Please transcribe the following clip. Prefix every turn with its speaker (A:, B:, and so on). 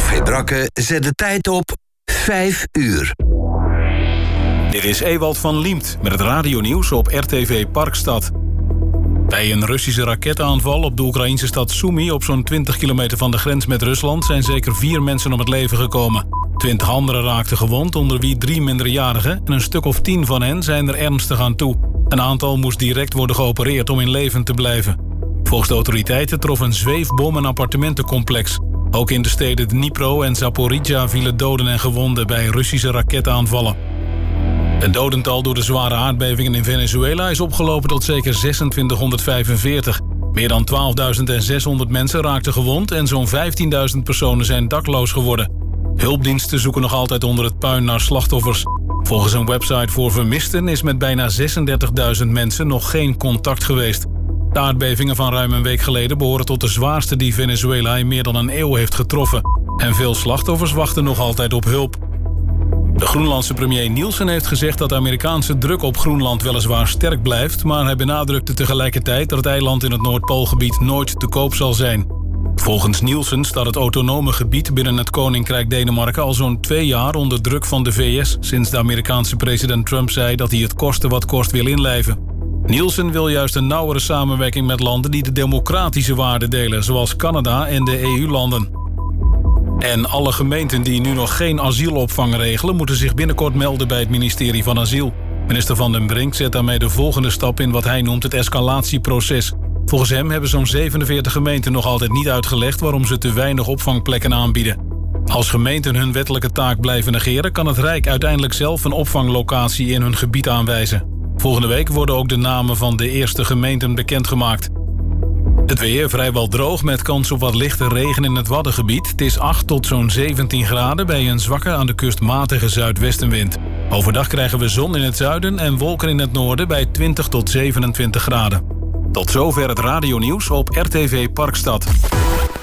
A: Café Drakke zet de tijd op 5 uur.
B: Dit is Ewald van Liemt met het radionieuws op RTV Parkstad. Bij een Russische raketaanval op de Oekraïnse stad Sumy op zo'n 20 kilometer van de grens met Rusland zijn zeker 4 mensen om het leven gekomen. 20 anderen raakten gewond, onder wie 3 minderjarigen en een stuk of 10 van hen zijn er ernstig aan toe. Een aantal moest direct worden geopereerd om in leven te blijven. Volgens de autoriteiten trof een zweefbom een appartementencomplex. Ook in de steden Dnipro en Zaporizhzhia vielen doden en gewonden bij Russische raketaanvallen. Het dodental door de zware aardbevingen in Venezuela is opgelopen tot zeker 2645. Meer dan 12.600 mensen raakten gewond en zo'n 15.000 personen zijn dakloos geworden. Hulpdiensten zoeken nog altijd onder het puin naar slachtoffers. Volgens een website voor vermisten is met bijna 36.000 mensen nog geen contact geweest. De aardbevingen van ruim een week geleden behoren tot de zwaarste die Venezuela in meer dan een eeuw heeft getroffen. En veel slachtoffers wachten nog altijd op hulp. De Groenlandse premier Nielsen heeft gezegd dat de Amerikaanse druk op Groenland weliswaar sterk blijft, maar hij benadrukte tegelijkertijd dat het eiland in het Noordpoolgebied nooit te koop zal zijn. Volgens Nielsen staat het autonome gebied binnen het Koninkrijk Denemarken al zo'n 2 jaar onder druk van de VS, sinds de Amerikaanse president Trump zei dat hij het koste wat kost wil inlijven. Nielsen wil juist een nauwere samenwerking met landen die de democratische waarden delen, zoals Canada en de EU-landen. En alle gemeenten die nu nog geen asielopvang regelen, moeten zich binnenkort melden bij het ministerie van Asiel. Minister Van den Brink zet daarmee de volgende stap in wat hij noemt het escalatieproces. Volgens hem hebben zo'n 47 gemeenten nog altijd niet uitgelegd waarom ze te weinig opvangplekken aanbieden. Als gemeenten hun wettelijke taak blijven negeren, kan het Rijk uiteindelijk zelf een opvanglocatie in hun gebied aanwijzen. Volgende week worden ook de namen van de eerste gemeenten bekendgemaakt. Het weer vrijwel droog met kans op wat lichte regen in het Waddengebied. Het is 8 tot zo'n 17 graden bij een zwakke aan de kust matige zuidwestenwind. Overdag krijgen we zon in het zuiden en wolken in het noorden bij 20 tot 27 graden. Tot zover het radionieuws op RTV Parkstad.